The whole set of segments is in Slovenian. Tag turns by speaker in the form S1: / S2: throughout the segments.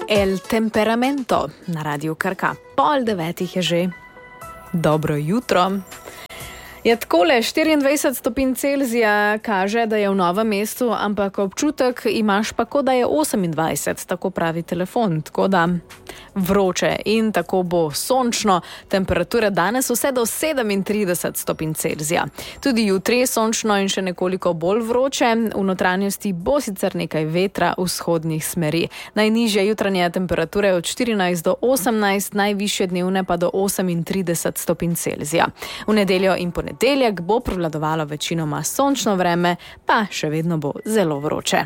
S1: El temperamento na Radiu Krka. 8:30 je že. Dobro jutro. Je takole, 24 stopinj Celzija kaže, da je v Novem mestu, ampak občutek imaš pa, kot da je 28, tako pravi telefon, tako da vroče in tako bo sončno. Temperature danes vse do 37 stopinj Celzija. Tudi jutri sončno in še nekoliko bolj vroče, v notranjosti bo sicer nekaj vetra vzhodnih smeri. Najnižje jutranje temperature od 14 do 18, najvišje dnevne pa do 38 stopinj Celzija. V nedeljo in ponedeljek bo prevladovalo večinoma sončno vreme, pa še vedno bo zelo vroče.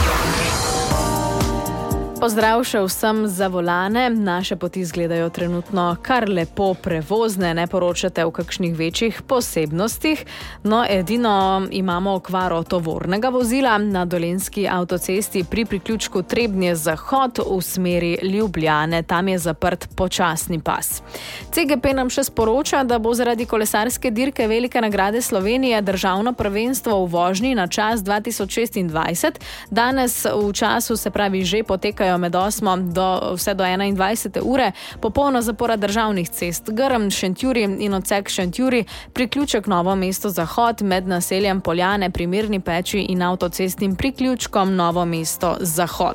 S1: Pozdrav še vsem za volane. Naše poti izgledajo trenutno kar lepo prevozne, ne poročate o kakšnih večjih posebnostih. No, edino imamo okvaro tovornega vozila na Dolenjski avtocesti pri priključku Trebnje-Zahod v smeri Ljubljane. Tam je zaprt počasni pas. CGP nam še sporoča, da bo zaradi kolesarske dirke Velike nagrade Slovenije državno prvenstvo v vožnji na čas 2026. Danes v času, se pravi, že potekajo med 8 vse do 21. ure, popolna zapora državnih cest Grm, Šentjuri in odsek Šentjuri, priključek Novo mesto Zahod med naseljem Poljane pri Mirni Peči in avtocestnim priključkom Novo mesto Zahod.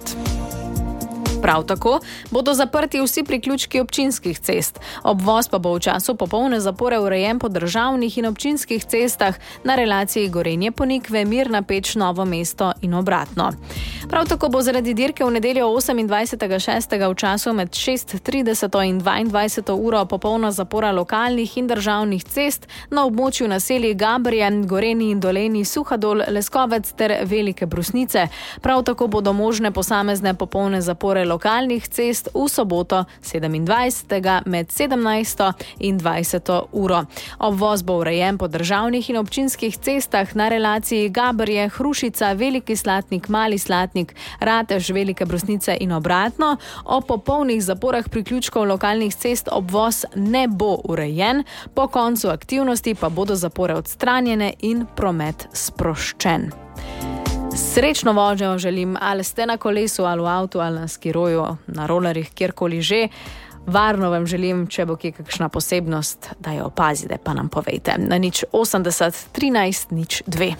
S1: Prav tako bodo zaprti vsi priključki občinskih cest. Obvoz pa bo v času popolne zapore urejen po državnih in občinskih cestah na relaciji Gorenje-Ponikve, Mirna Peč, Novo mesto in obratno. Prav tako bo zaradi dirke v nedeljo 28.6. v času med 6:30 in 22. uro popolna zapora lokalnih in državnih cest na območju naselij Gabrje, Gorenji in Doleni, Suhadol, Leskovec ter Velike Brusnice. Prav tako bodo možne posamezne popolne zapore lokalnih cest v soboto 27. med 17. in 20. uro. Obvoz bo urejen po državnih in občinskih cestah na relaciji Gabrje, Hrušica, Veliki Slatnik, Mali Slatnik, Ratež, Velike Brusnice in obratno. O popolnih zaporah priključkov lokalnih cest obvoz ne bo urejen, po koncu aktivnosti pa bodo zapore odstranjene in promet sproščen. Srečno vožnjo želim, ali ste na kolesu, ali v avtu, ali na skiroju, na rolerjih, kjerkoli že. Varno vam želim, če bo kje kakšna posebnost, da jo opazite, pa nam povejte. Na 080 13 02.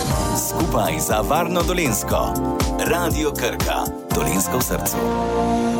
S2: Skupaj za varno Dolenjsko. Radio Krka, Dolenjsko v srcu.